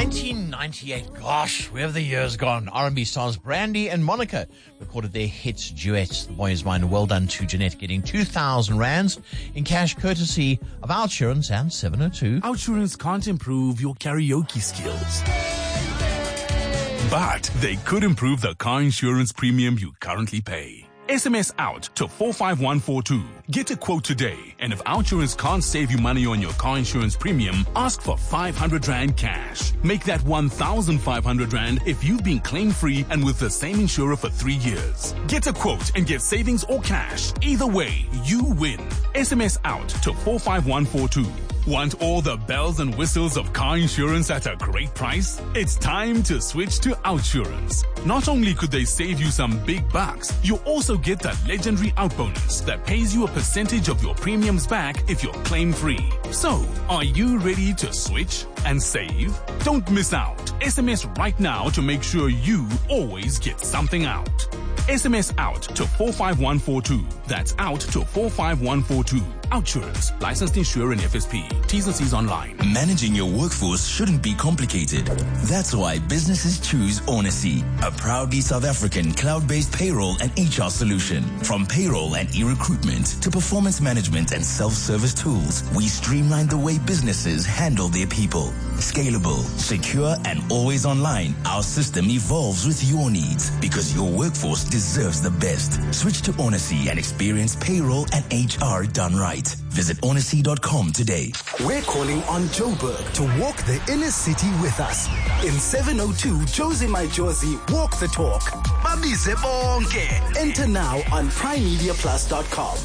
1998, gosh, where have the years gone? R&B stars Brandy and Monica recorded their hits duet. The Boy Is Mine. Well done to Jeanette, getting 2,000 rands in cash courtesy of Outsurance and 702. Outsurance can't improve your karaoke skills, but they could improve the car insurance premium you currently pay. SMS out to 45142. Get a quote today, and if Outsurance can't save you money on your car insurance premium, ask for 500 Rand cash. Make that 1,500 Rand if you've been claim-free and with the same insurer for 3 years. Get a quote and get savings or cash. Either way, you win. SMS out to 45142. Want all the bells and whistles of car insurance at a great price? It's time to switch to Outsurance. Not only could they save you some big bucks, you also get that legendary out bonus that pays you a percentage of your premiums back if you're claim-free. So, are you ready to switch and save? Don't miss out. SMS right now to make sure you always get something out. SMS out to 45142. That's out to 45142. Outsurance. Licensed insurer and FSP. T's and C's online. Managing your workforce shouldn't be complicated. That's why businesses choose Onacy, a proudly South African cloud-based payroll and HR solution. From payroll and e-recruitment to performance management and self-service tools, we streamline the way businesses handle their people. Scalable, secure, and always online, our system evolves with your needs because your workforce deserves the best. Switch to Onacy and experience payroll and HR done right. Visit onacy.com today. We're calling on Joburg to walk the inner city with us. In 702 Josie My Josie Walk the Talk. Babize bonke. Enter now on primemediaplus.com.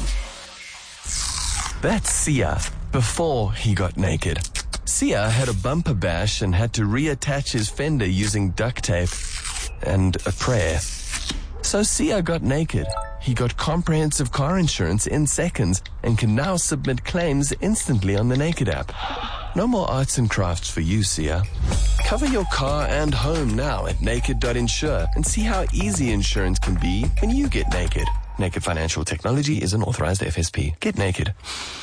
That's Sia before he got naked. Sia had a bumper bash and had to reattach his fender using duct tape and a prayer. So Sia got naked. He got comprehensive car insurance in seconds and can now submit claims instantly on the Naked app. No more arts and crafts for you, Sia. Cover your car and home now at naked.insure and see how easy insurance can be when you get naked. Naked Financial Technology is an authorized FSP. Get naked.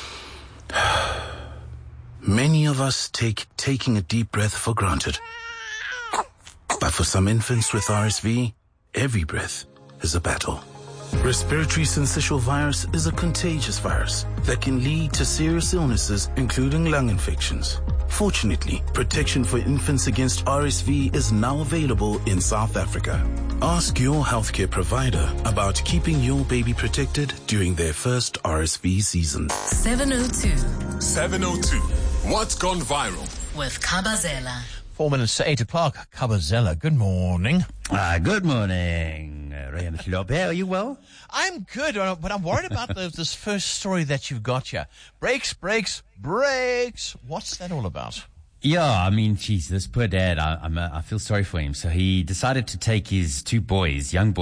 Many of us take taking a deep breath for granted. But for some infants with RSV, every breath is a battle. Respiratory syncytial virus is a contagious virus that can lead to serious illnesses, including lung infections. Fortunately, protection for infants against RSV is now available in South Africa. Ask your healthcare provider about keeping your baby protected during their first RSV season. 702. What's gone viral? With Kabazela. 4 minutes to 8 o'clock. Kabazela, good morning. Good morning. Rayan Khilope, are you well? I'm good, but I'm worried about this first story that you've got here. Brakes. What's that all about? Yeah, I mean, geez, this poor dad, I feel sorry for him. So he decided to take his two boys, young boys,